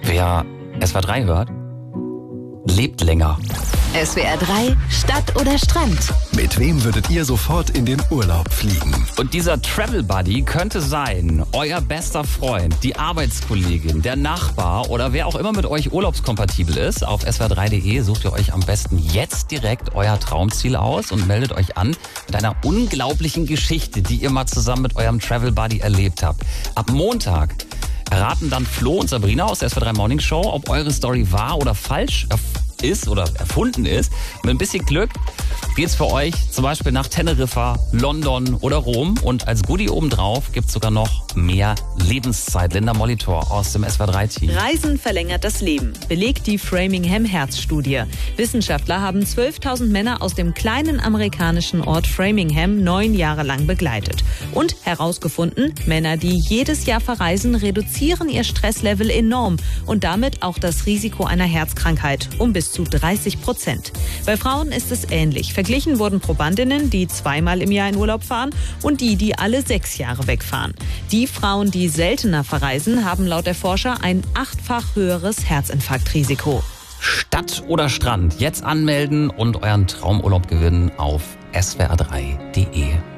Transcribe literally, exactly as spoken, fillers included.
Wer S W R drei hört, lebt länger. S W R drei, Stadt oder Strand? Mit wem würdet ihr sofort in den Urlaub fliegen? Und dieser Travel Buddy könnte sein euer bester Freund, die Arbeitskollegin, der Nachbar oder wer auch immer mit euch urlaubskompatibel ist. Auf S W R drei punkt de sucht ihr euch am besten jetzt direkt euer Traumziel aus und meldet euch an mit einer unglaublichen Geschichte, die ihr mal zusammen mit eurem Travel Buddy erlebt habt. Ab Montag erraten dann Flo und Sabrina aus der S W R drei Morning Show, ob eure Story wahr oder falsch ist oder erfunden ist. Mit ein bisschen Glück geht's für euch zum Beispiel nach Teneriffa, London oder Rom. Und als Goodie obendrauf gibt's sogar noch mehr Lebenszeit. Linda Molitor aus dem S W R drei Team. Reisen verlängert das Leben, belegt die Framingham-Herzstudie. Wissenschaftler haben zwölftausend Männer aus dem kleinen amerikanischen Ort Framingham neun Jahre lang begleitet. Und herausgefunden, Männer, die jedes Jahr verreisen, reduzieren ihr Stresslevel enorm und damit auch das Risiko einer Herzkrankheit um bis zu dreißig Prozent. Bei Frauen ist es ähnlich. Verglichen wurden Probandinnen, die zweimal im Jahr in Urlaub fahren und die, die alle sechs Jahre wegfahren. Die Frauen, die seltener verreisen, haben laut der Forscher ein achtfach höheres Herzinfarktrisiko. Stadt oder Strand? Jetzt anmelden und euren Traumurlaub gewinnen auf S W R drei punkt de.